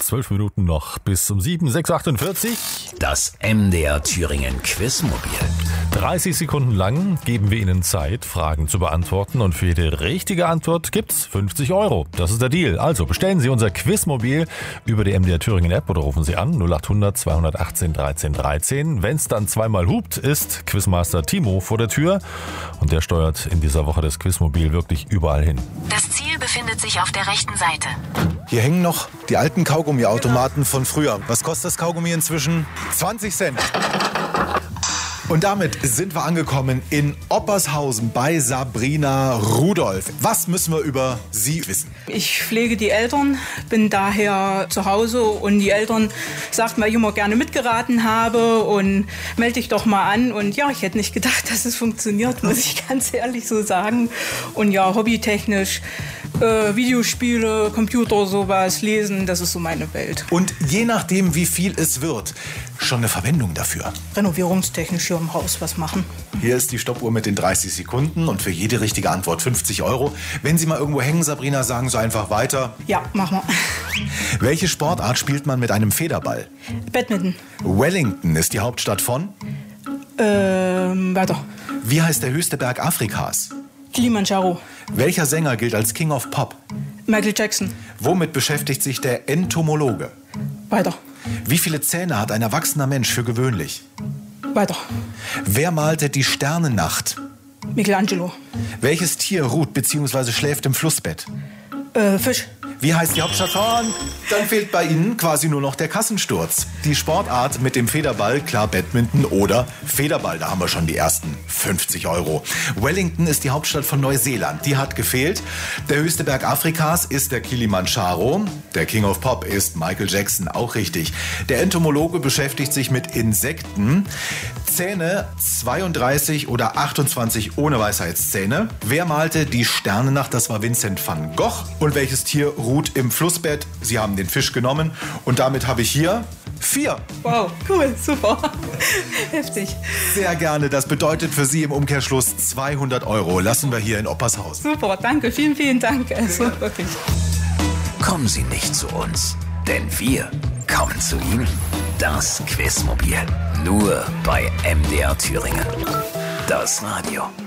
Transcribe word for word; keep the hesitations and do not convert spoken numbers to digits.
Zwölf Minuten noch bis um sieben, sechs Uhr achtundvierzig. Das M D R Thüringen Quizmobil. dreißig Sekunden lang geben wir Ihnen Zeit, Fragen zu beantworten, und für jede richtige Antwort gibt's fünfzig Euro. Das ist der Deal. Also bestellen Sie unser Quizmobil über die M D R Thüringen App oder rufen Sie an null acht hundert zweihundertachtzehn dreizehn dreizehn. Wenn es dann zweimal hupt, ist Quizmaster Timo vor der Tür und der steuert in dieser Woche das Quizmobil wirklich überall hin. Das Ziel befindet sich auf der rechten Seite. Hier hängen noch die alten Kaugummiautomaten von früher. Was kostet das Kaugummi inzwischen? zwanzig Cent. Und damit sind wir angekommen in Oppershausen bei Sabrina Rudolph. Was müssen wir über Sie wissen? Ich pflege die Eltern, bin daher zu Hause und die Eltern sagten, weil ich immer gerne mitgeraten habe und melde dich doch mal an. Und ja, ich hätte nicht gedacht, dass es funktioniert, muss ich ganz ehrlich so sagen. Und ja, hobbytechnisch, äh, Videospiele, Computer, sowas, lesen, das ist so meine Welt. Und je nachdem, wie viel es wird, schon eine Verwendung dafür. Renovierungstechnisch hier im Haus was machen. Hier ist die Stoppuhr mit den dreißig Sekunden und für jede richtige Antwort fünfzig Euro. Wenn Sie mal irgendwo hängen, Sabrina, sagen Sie einfach weiter. Ja, machen wir. Welche Sportart spielt man mit einem Federball? Badminton. Wellington ist die Hauptstadt von? Ähm, weiter. Wie heißt der höchste Berg Afrikas? Kilimanjaro. Welcher Sänger gilt als King of Pop? Michael Jackson. Womit beschäftigt sich der Entomologe? Weiter. Wie viele Zähne hat ein erwachsener Mensch für gewöhnlich? Weiter. Wer malte die Sternennacht? Michelangelo. Welches Tier ruht bzw. schläft im Flussbett? Äh, Fisch. Wie heißt die Hauptstadt von? Dann fehlt bei Ihnen quasi nur noch der Kassensturz. Die Sportart mit dem Federball, klar Badminton oder Federball, da haben wir schon die ersten fünfzig Euro. Wellington ist die Hauptstadt von Neuseeland, die hat gefehlt. Der höchste Berg Afrikas ist der Kilimanjaro. Der King of Pop ist Michael Jackson, auch richtig. Der Entomologe beschäftigt sich mit Insekten. Zähne zweiunddreißig oder achtundzwanzig ohne Weisheitszähne. Wer malte die Sternennacht? Das war Vincent van Gogh. Und welches Tier ruht im Flussbett? Sie haben den Fisch genommen. Und damit habe ich hier vier. Wow, cool, super. Heftig. Sehr gerne. Das bedeutet für Sie im Umkehrschluss zweihundert Euro. Lassen wir hier in Oppershausen. Super, danke. Vielen, vielen Dank. Also wirklich. Kommen Sie nicht zu uns, denn wir kommen zu Ihnen. Das Quizmobil. Nur bei M D R Thüringen. Das Radio.